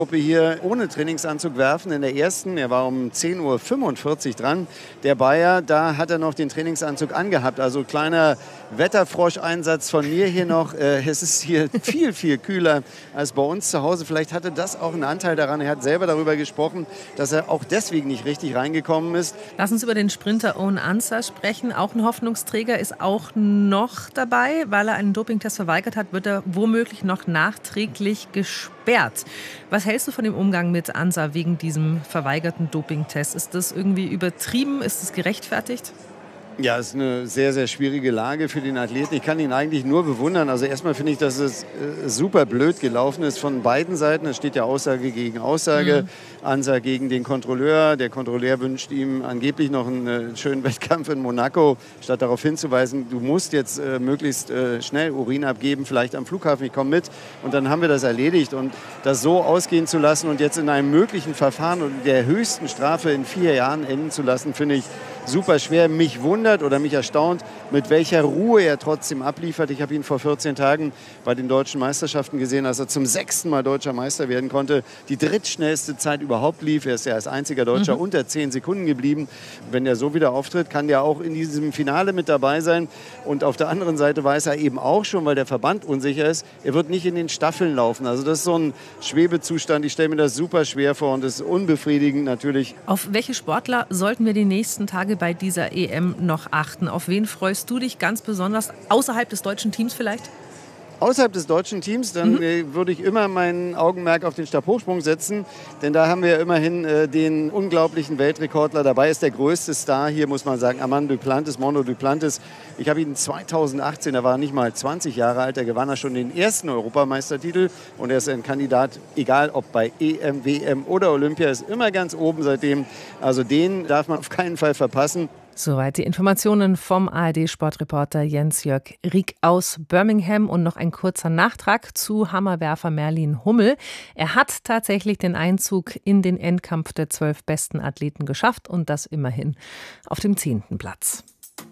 Gruppe hier ohne Trainingsanzug werfen. In der ersten, er war um 10:45 Uhr dran, der Bayer, da hat er noch den Trainingsanzug angehabt. Also kleiner Wetterfroscheinsatz von mir hier noch. Es ist hier viel, viel kühler als bei uns zu Hause. Vielleicht hatte das auch einen Anteil daran. Er hat selber darüber gesprochen, dass er auch deswegen nicht richtig reingekommen ist. Lass uns über den Sprinter Owen Ansah sprechen. Auch ein Hoffnungsträger ist auch noch dabei. Weil er einen Dopingtest verweigert hat, wird er womöglich noch nachträglich gesperrt. Was hältst du von dem Umgang mit Ansah wegen diesem verweigerten Dopingtest? Ist das irgendwie übertrieben? Ist das gerechtfertigt? Ja, es ist eine sehr, sehr schwierige Lage für den Athleten. Ich kann ihn eigentlich nur bewundern. Also erstmal finde ich, dass es super blöd gelaufen ist von beiden Seiten. Es steht ja Aussage gegen Aussage. Ansah gegen den Kontrolleur. Der Kontrolleur wünscht ihm angeblich noch einen schönen Wettkampf in Monaco, statt darauf hinzuweisen, du musst jetzt möglichst schnell Urin abgeben, vielleicht am Flughafen, ich komme mit. Und dann haben wir das erledigt. Und das so ausgehen zu lassen und jetzt in einem möglichen Verfahren und der höchsten Strafe in 4 Jahren enden zu lassen, finde ich super schwer. Mich wundert oder mich erstaunt, mit welcher Ruhe er trotzdem abliefert. Ich habe ihn vor 14 Tagen bei den deutschen Meisterschaften gesehen, als er zum 6. Mal deutscher Meister werden konnte. Die drittschnellste Zeit überhaupt lief. Er ist ja als einziger Deutscher unter 10 Sekunden geblieben. Wenn er so wieder auftritt, kann der auch in diesem Finale mit dabei sein. Und auf der anderen Seite weiß er eben auch schon, weil der Verband unsicher ist, er wird nicht in den Staffeln laufen. Also das ist so ein Schwebezustand. Ich stelle mir das super schwer vor und das ist unbefriedigend natürlich. Auf welche Sportler sollten wir die nächsten Tage bei dieser EM noch achten? Auf wen freust du dich ganz besonders, außerhalb des deutschen Teams vielleicht? Außerhalb des deutschen Teams, dann würde ich immer mein Augenmerk auf den Stabhochsprung setzen. Denn da haben wir immerhin den unglaublichen Weltrekordler. Dabei ist der größte Star hier, muss man sagen, Armand Duplantis, Mondo Duplantis. Ich habe ihn 2018, er war nicht mal 20 Jahre alt, da gewann er schon den ersten Europameistertitel. Und er ist ein Kandidat, egal ob bei EM, WM oder Olympia, ist immer ganz oben seitdem. Also den darf man auf keinen Fall verpassen. Soweit die Informationen vom ARD-Sportreporter Jens-Jörg Rieck aus Birmingham. Und noch ein kurzer Nachtrag zu Hammerwerfer Merlin Hummel. Er hat tatsächlich den Einzug in den Endkampf der 12 besten Athleten geschafft und das immerhin auf dem 10. Platz.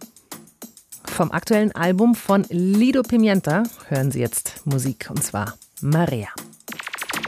Vom aktuellen Album von Lido Pimienta hören Sie jetzt Musik, und zwar Marea.